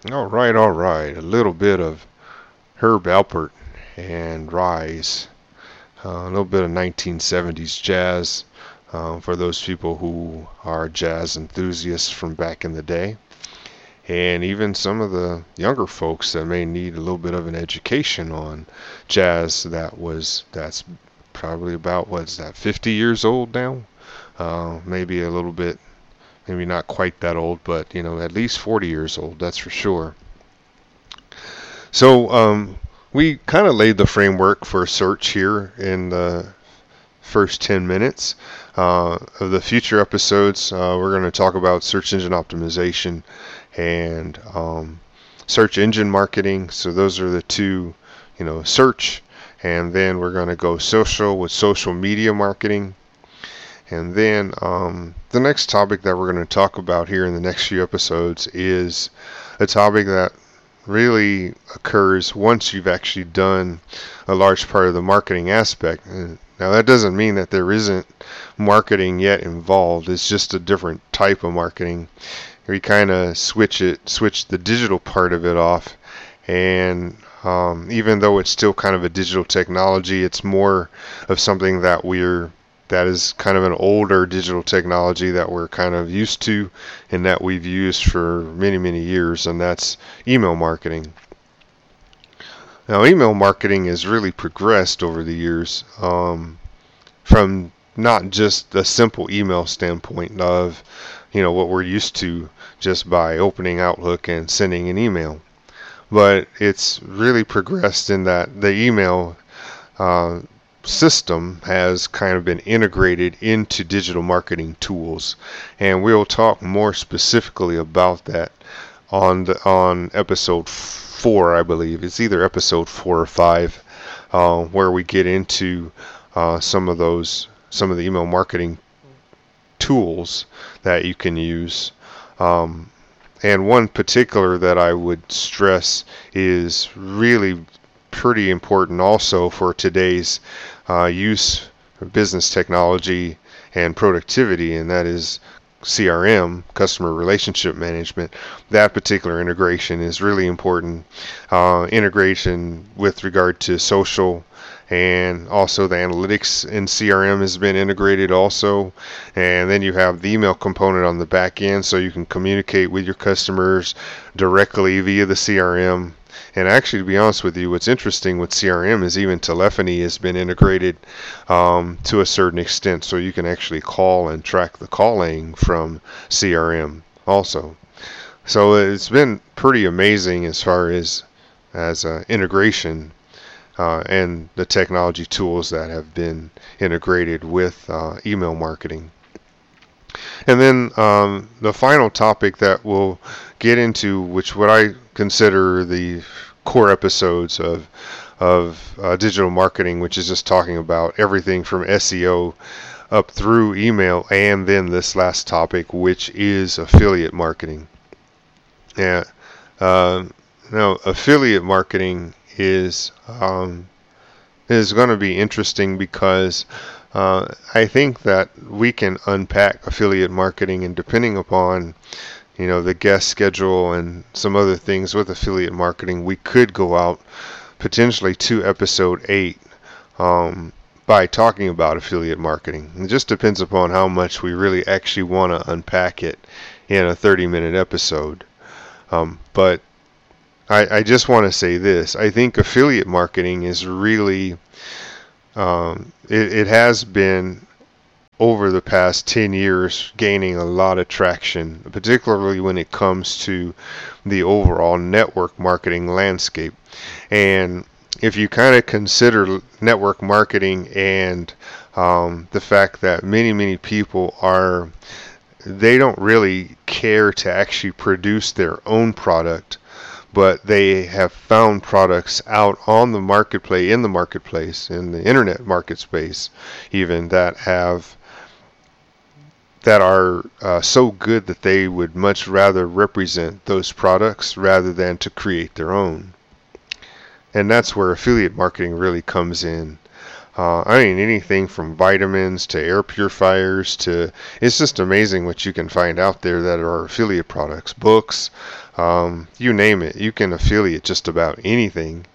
All right. A little bit of Herb Alpert and Rise. A little bit of 1970s jazz for those people who are jazz enthusiasts from back in the day. And even some of the younger folks that may need a little bit of an education on jazz that's probably about, what's that, 50 years old now? Maybe a little bit, maybe not quite that old, but at least 40 years old, that's for sure. So we kind of laid the framework for search here in the first 10 minutes. Of the future episodes, we're going to talk about search engine optimization and search engine marketing. So those are the two, search, and then we're going to go social with social media marketing. And then the next topic that we're going to talk about here in the next few episodes is a topic that really occurs once you've actually done a large part of the marketing aspect. Now that doesn't mean that there isn't marketing yet involved. It's just a different type of marketing. We kind of switch the digital part of it off, and even though it's still kind of a digital technology, it's more of something that is kind of an older digital technology that we're kind of used to and that we've used for many, many years, and that's email marketing. Now, email marketing has really progressed over the years from not just a simple email standpoint of, what we're used to just by opening Outlook and sending an email, but it's really progressed in that the email system has kind of been integrated into digital marketing tools, and we'll talk more specifically about that on episode 4, I believe. It's either episode 4 or 5, where we get into some of the email marketing tools that you can use. And one particular that I would stress is really pretty important also for today's use of business technology and productivity, and that is CRM, customer relationship management. That particular integration is really important. Integration with regard to social, and also the analytics in CRM has been integrated also. And then you have the email component on the back end, so you can communicate with your customers directly via the CRM. And actually, to be honest with you, what's interesting with CRM is even telephony has been integrated to a certain extent, so you can actually call and track the calling from CRM also. So it's been pretty amazing as far as integration and the technology tools that have been integrated with email marketing. And then the final topic that we'll get into, which what I consider the core episodes of digital marketing, which is just talking about everything from SEO up through email, and then this last topic, which is affiliate marketing. Yeah, now affiliate marketing is going to be interesting because I think that we can unpack affiliate marketing, and depending upon the guest schedule and some other things with affiliate marketing, we could go out potentially to episode 8 by talking about affiliate marketing. It just depends upon how much we really actually want to unpack it in a 30-minute episode. But I just want to say this. I think affiliate marketing is really, it has been over the past 10 years gaining a lot of traction, particularly when it comes to the overall network marketing landscape. And if you kind of consider network marketing and the fact that many people they don't really care to actually produce their own product, but they have found products out on the marketplace, in the internet market space even, that are so good that they would much rather represent those products rather than to create their own. And that's where affiliate marketing really comes in. I mean, anything from vitamins to air purifiers to, it's just amazing what you can find out there that are affiliate products, books, you name it. You can affiliate just about anything.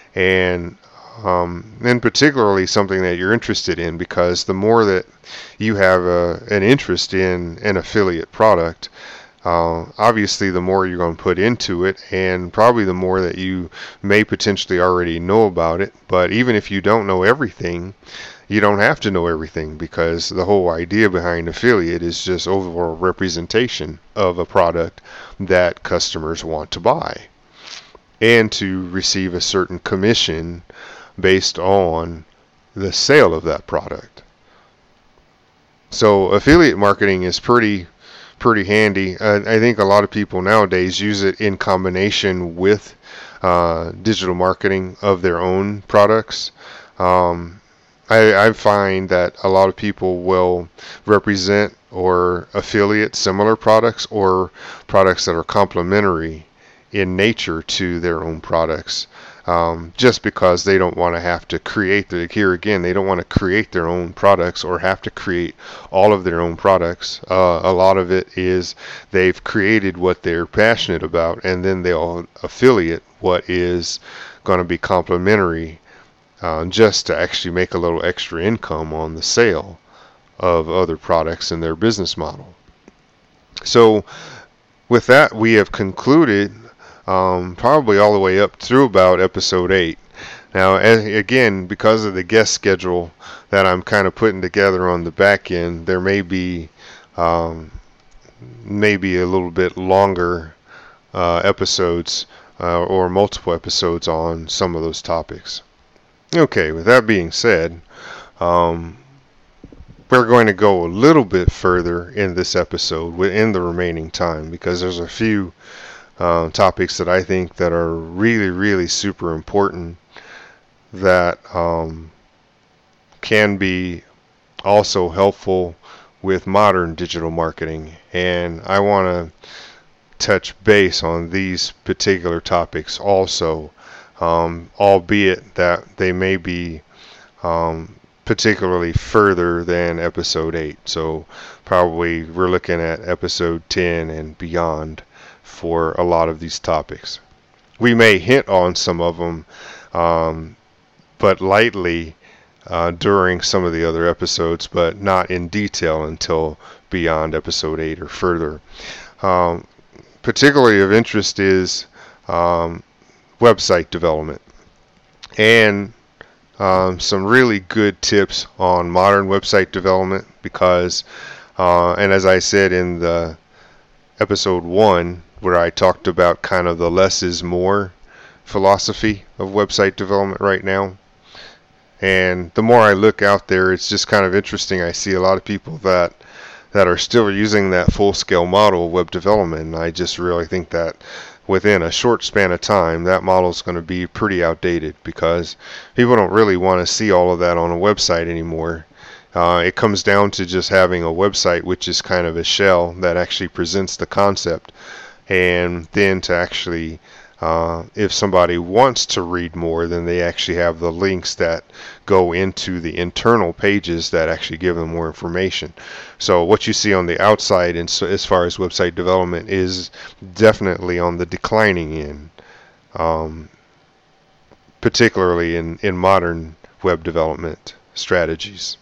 And particularly something that you're interested in, because the more that you have an interest in an affiliate product, obviously the more you're going to put into it, and probably the more that you may potentially already know about it. But even if you don't know everything, you don't have to know everything, because the whole idea behind affiliate is just overall representation of a product that customers want to buy and to receive a certain commission based on the sale of that product. So affiliate marketing is pretty handy. I think a lot of people nowadays use it in combination with digital marketing of their own products. I find that a lot of people will represent or affiliate similar products or products that are complementary in nature to their own products. Just because they don't want to have to create they don't want to create their own products or have to create all of their own products. A lot of it is they've created what they're passionate about, and then they'll affiliate what is going to be complementary, just to actually make a little extra income on the sale of other products in their business model. So with that, we have concluded probably all the way up through about episode 8. Now, again, because of the guest schedule that I'm kind of putting together on the back end, there may be maybe a little bit longer episodes or multiple episodes on some of those topics. Okay, with that being said, we're going to go a little bit further in this episode within the remaining time, because there's a few topics that I think that are really super important that can be also helpful with modern digital marketing, and I want to touch base on these particular topics also, albeit that they may be particularly further than episode 8. So probably we're looking at episode 10 and beyond for a lot of these topics. We may hint on some of them, but lightly during some of the other episodes, but not in detail until beyond episode 8 or further. Particularly of interest is website development, and some really good tips on modern website development, because and as I said in the episode 1, where I talked about kind of the less is more philosophy of website development right now. And the more I look out there, it's just kind of interesting. I see a lot of people that are still using that full-scale model of web development, and I just really think that within a short span of time, that model is going to be pretty outdated, because people don't really want to see all of that on a website anymore. It comes down to just having a website, which is kind of a shell that actually presents the concept. And then to actually, if somebody wants to read more, then they actually have the links that go into the internal pages that actually give them more information. So what you see on the outside, and so as far as website development, is definitely on the declining end, particularly in modern web development strategies.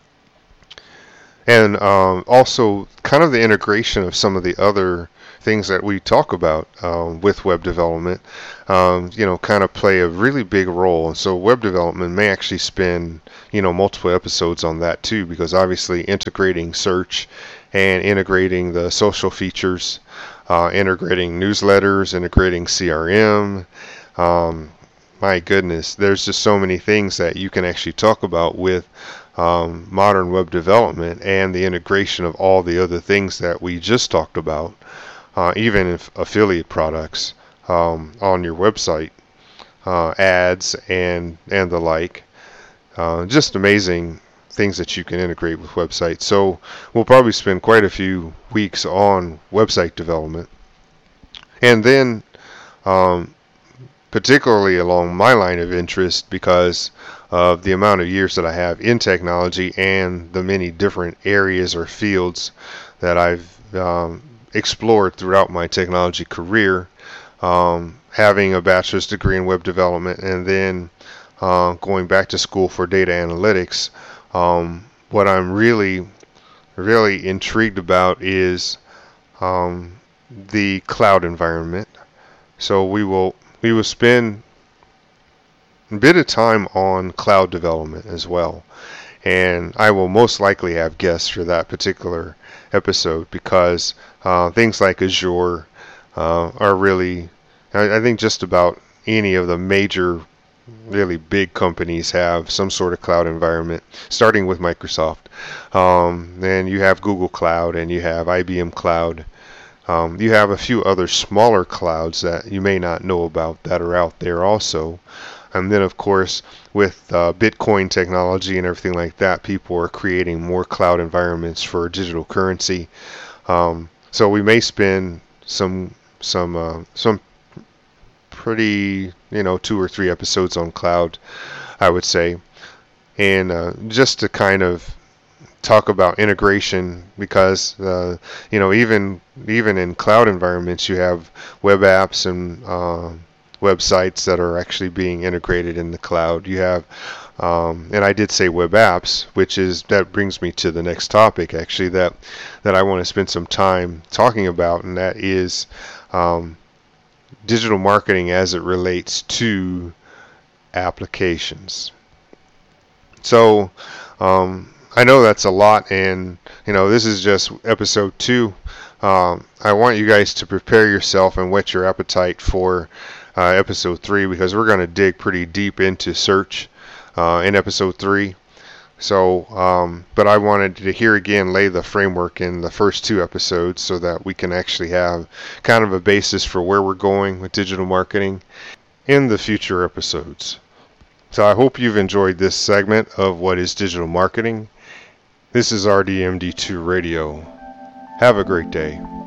And also kind of the integration of some of the other things that we talk about with web development, kind of play a really big role. And so web development may actually spend, multiple episodes on that too, because obviously integrating search and integrating the social features, integrating newsletters, integrating CRM, my goodness, there's just so many things that you can actually talk about with modern web development and the integration of all the other things that we just talked about. Even if affiliate products on your website, ads and the like, just amazing things that you can integrate with websites. So we'll probably spend quite a few weeks on website development, and then particularly along my line of interest because of the amount of years that I have in technology and the many different areas or fields that I've explored throughout my technology career. Having a bachelor's degree in web development and then going back to school for data analytics, what I'm really intrigued about is the cloud environment. So we will spend a bit of time on cloud development as well, and I will most likely have guests for that particular episode because things like Azure are really, I think just about any of the major really big companies have some sort of cloud environment, starting with Microsoft. Then you have Google Cloud and you have IBM Cloud. You have a few other smaller clouds that you may not know about that are out there also. And then, of course, with Bitcoin technology and everything like that, people are creating more cloud environments for digital currency. So we may spend some pretty, 2 or 3 episodes on cloud, I would say. And just to kind of talk about integration, because even in cloud environments you have web apps and websites that are actually being integrated in the cloud. You have and I did say web apps, that brings me to the next topic actually that I want to spend some time talking about, and that is digital marketing as it relates to applications. So I know that's a lot, and this is just episode 2. I want you guys to prepare yourself and whet your appetite for episode 3, because we're going to dig pretty deep into search in episode 3. So, but I wanted to here again lay the framework in the first 2 episodes so that we can actually have kind of a basis for where we're going with digital marketing in the future episodes. So I hope you've enjoyed this segment of What is Digital Marketing. This is RDMD2 Radio. Have a great day.